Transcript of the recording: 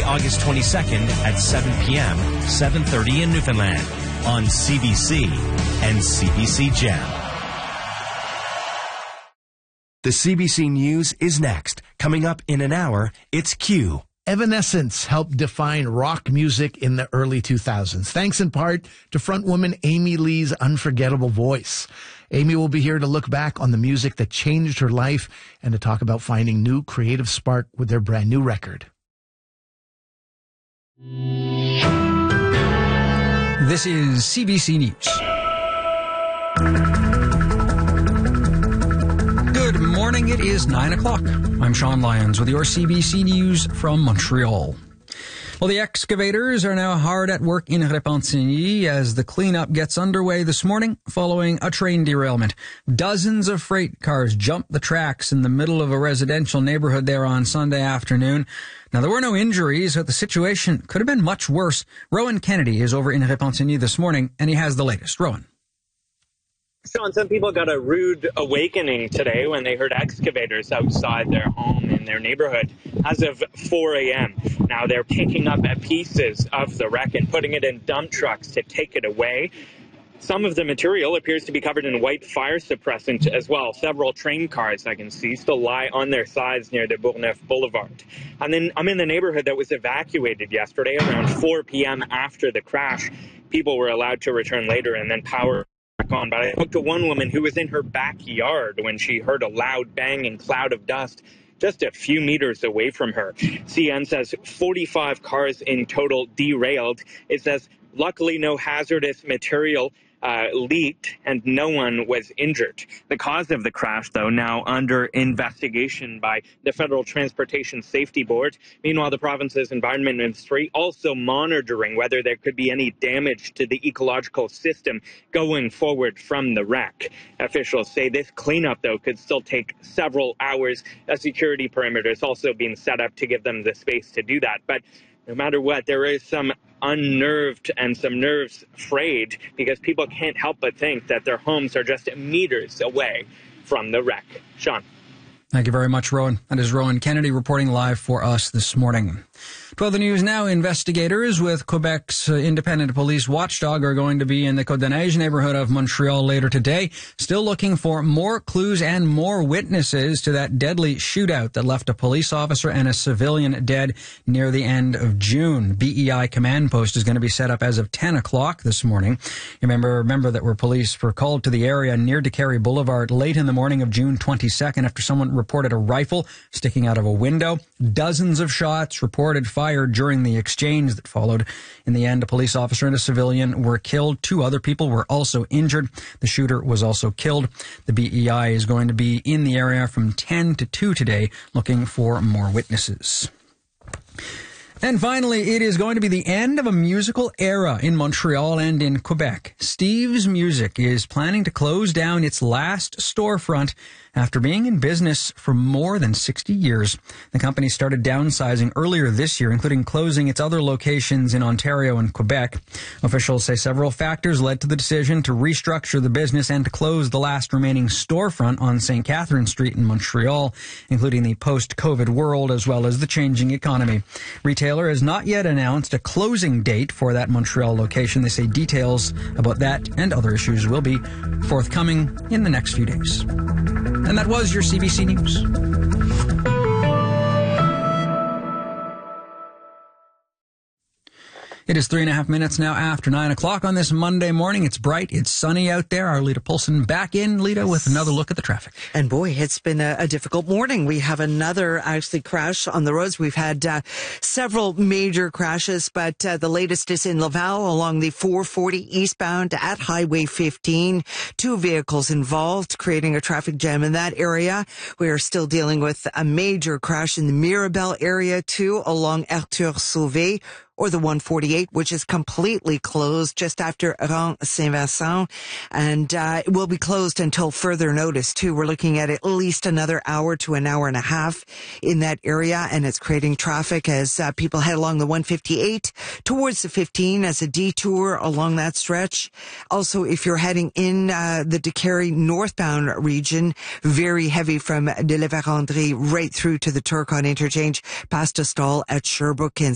August 22nd at 7 p.m., 7:30 in Newfoundland on CBC and CBC Gem. The CBC News is next. Coming up in an hour, it's Q. Evanescence helped define rock music in the early 2000s, thanks in part to frontwoman Amy Lee's unforgettable voice. Amy will be here to look back on the music that changed her life and to talk about finding new creative spark with their brand new record. This is CBC News. Good morning. It is 9 o'clock. I'm Sean Lyons with your CBC News from Montreal. Well, the excavators are now hard at work in Repentigny as the cleanup gets underway this morning following a train derailment. Dozens of freight cars jumped the tracks in the middle of a residential neighborhood there on Sunday afternoon. Now, there were no injuries, but the situation could have been much worse. Rowan Kennedy is over in Repentigny this morning, and he has the latest. Rowan. Sean, some people got a rude awakening today when they heard excavators outside their home in their neighborhood as of 4 a.m. Now they're picking up pieces of the wreck and putting it in dump trucks to take it away. Some of the material appears to be covered in white fire suppressant as well. Several train cars I can see still lie on their sides near the Bourgneuf Boulevard. And then I'm in the neighborhood that was evacuated yesterday around 4 p.m. after the crash. People were allowed to return later and then power on, but I spoke to one woman who was in her backyard when she heard a loud bang and cloud of dust just a few meters away from her. CN says 45 cars in total derailed. It says luckily no hazardous material leaked and no one was injured. The cause of the crash, though, now under investigation by the Federal Transportation Safety Board. Meanwhile, the province's Environment Ministry also monitoring whether there could be any damage to the ecological system going forward from the wreck. Officials say this cleanup, though, could still take several hours. A security perimeter is also being set up to give them the space to do that. But no matter what, there is some unnerved and some nerves frayed because people can't help but think that their homes are just meters away from the wreck. Sean. Thank you very much, Rowan. That is Rowan Kennedy reporting live for us this morning. 12 the News Now. Investigators with Quebec's independent police watchdog are going to be in the Côte-des-Neiges neighborhood of Montreal later today, still looking for more clues and more witnesses to that deadly shootout that left a police officer and a civilian dead near the end of June. BEI command post is going to be set up as of 10 o'clock this morning. Remember that police were called to the area near DeCarry Boulevard late in the morning of June 22nd after someone reported a rifle sticking out of a window. Dozens of shots reported fired during the exchange that followed. In the end, a police officer and a civilian were killed. 2 other people were also injured. The shooter was also killed. The BEI is going to be in the area from 10 to 2 today, looking for more witnesses. And finally, it is going to be the end of a musical era in Montreal and in Quebec. Steve's Music is planning to close down its last storefront after being in business for more than 60 years. The company started downsizing earlier this year, including closing its other locations in Ontario and Quebec. Officials say several factors led to the decision to restructure the business and to close the last remaining storefront on St. Catherine Street in Montreal, including the post-COVID world as well as the changing economy. Retailer has not yet announced a closing date for that Montreal location. They say details about that and other issues will be forthcoming in the next few days. And that was your CBC News. It is 3.5 minutes now after 9 o'clock on this Monday morning. It's bright. It's sunny out there. Our Lita Poulsen back in, Lita, with another look at the traffic. And boy, it's been a difficult morning. We have another actually crash on the roads. We've had several major crashes, but the latest is in Laval along the 440 eastbound at Highway 15. 2 vehicles involved, creating a traffic jam in that area. We are still dealing with a major crash in the Mirabel area too, along Arthur Sauvé, or the 148, which is completely closed just after Rang Saint-Vincent. And it will be closed until further notice, too. We're looking at least another hour to an hour and a half in that area, and it's creating traffic as people head along the 158 towards the 15 as a detour along that stretch. Also, if you're heading in the DeCarry northbound region, very heavy from de la Vérendrye right through to the Turcotte interchange, past a stall at Sherbrooke and